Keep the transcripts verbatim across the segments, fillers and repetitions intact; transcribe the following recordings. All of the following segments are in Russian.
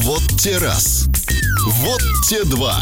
Вот те раз. Вот те два.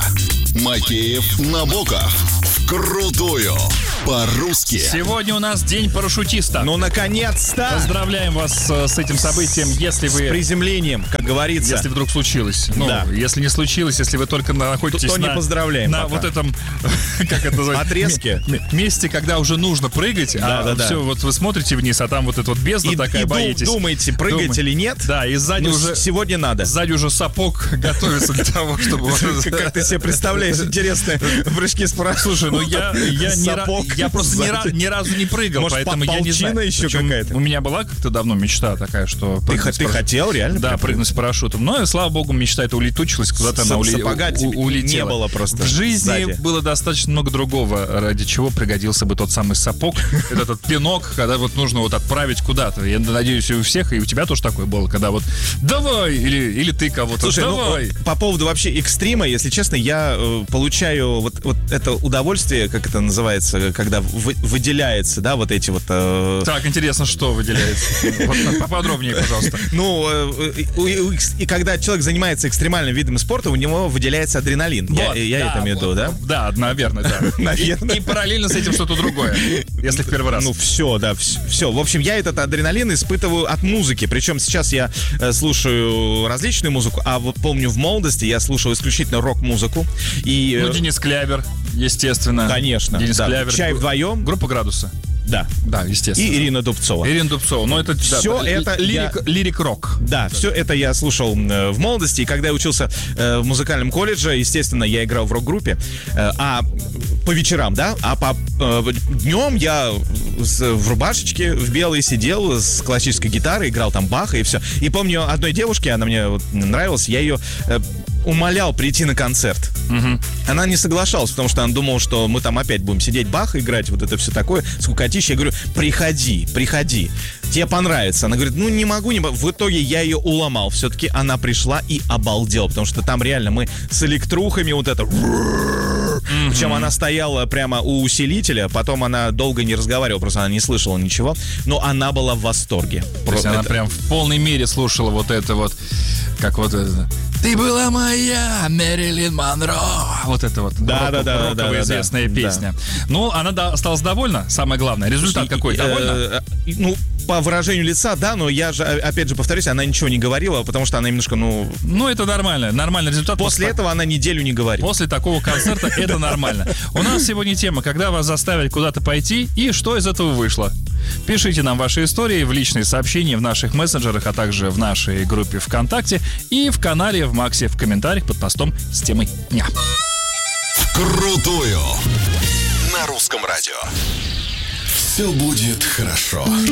Макеев, Набоков. Вкрутую. По-русски. Сегодня у нас день парашютиста. Ну, наконец-то! Поздравляем вас с, с этим событием, если вы... С приземлением, как говорится. Если вдруг случилось. Ну, да. Если не случилось, если вы только находитесь то, то на... не поздравляем На пока. вот этом... Как это называется? Отрезке. М- месте, когда уже нужно прыгать, да, а да, да. все, вот вы смотрите вниз, а там вот эта вот бездна И, такая, и боитесь. думаете, прыгать Думай. или нет? Да, и сзади Ну, уже... сегодня надо. Сзади уже сапог готовится для того, чтобы... Как ты себе представляешь интересные прыжки с парашютом? Слушай, ну я, я, не ра- я просто ни, ра- ни разу не прыгал, Может, поэтому я не знаю. еще Причем какая-то? У меня была как-то давно мечта такая, что... Ты, х- ты хотел, реально? Да, прям? прыгнуть с парашютом. Но, слава богу, мечта эта улетучилась, куда-то С- она уле- сапога у- тебе улетела. не было просто В жизни сзади. было достаточно много другого, ради чего пригодился бы тот самый сапог, этот пинок, когда вот нужно вот отправить куда-то. Я надеюсь, и у всех, и у тебя тоже такое было, когда вот давай, или, или ты кого-то, Слушай, давай. ну, по поводу вообще экстрима, если честно, я э, получаю вот, вот это удовольствие, как это называется, когда вы- выделяется, да, вот эти вот... э, Так, интересно, что выделяется? Вот поподробнее, пожалуйста. Ну, э, и, и- и когда человек занимается экстремальным видом спорта, у него выделяется адреналин. Я, Вот, я да, это имею в виду, вот, да? Да, наверное, да. Наверное. И, и параллельно с этим что-то другое, если в первый раз. Ну, все, да, все. В общем, я этот адреналин испытываю от музыки. Причем сейчас я э, слушаю различную музыку, а вот помню, в молодости я слушал исключительно рок-музыку. И, э, Ну, Денис Клявер, естественно. Конечно, Денис да. Клявер. «Чай вдвоем». Группа «Градуса». Да. Да, естественно. И Ирина Дубцова. Ирина Дубцова. Ну, это... Всё да, это лирик, я- лирик-рок. Да, все это я слушал э, в молодости, и когда я учился э, в музыкальном колледже, естественно, я играл в рок-группе, э, а по вечерам, да, а по э, днем я с- в рубашечке в белой сидел с классической гитарой, играл там Баха и все. И помню одной девушке, она мне вот нравилась, я ее э, умолял прийти на концерт. Мгм. Она не соглашалась, потому что она думала, что мы там опять будем сидеть Баха играть, вот это все такое, скукотища. Я говорю, приходи, приходи, тебе понравится. Она говорит, ну не могу, не могу. В итоге я ее уломал. Все-таки она пришла и обалдела, потому что там реально мы с электрухами вот это... Причем она стояла прямо у усилителя, потом она долго не разговаривала, просто она не слышала ничего, но она была в восторге. То есть Просто она это- прям в полной мере слушала вот это вот, как вот это... Ты была моя, Мэрилин Монро. Вот это вот Да, рок- да, да, роковая да, да, известная да. песня. Ну, она да, осталась довольна, самое главное. Результат какой? И, Довольна? э, э, Ну, по выражению лица, да, но я же, э, опять же, повторюсь, она ничего не говорила, потому что она немножко, ну... Ну, это нормально. Нормальный результат. После этого она неделю не говорила. После такого концерта это нормально. У нас сегодня тема, когда вас заставили куда-то пойти и что из этого вышло. Пишите нам ваши истории в личные сообщения в наших мессенджерах, а также в нашей группе ВКонтакте и в канале в Максе в комментариях под постом с темой дня. Вкрутую. На русском радио. Все будет хорошо.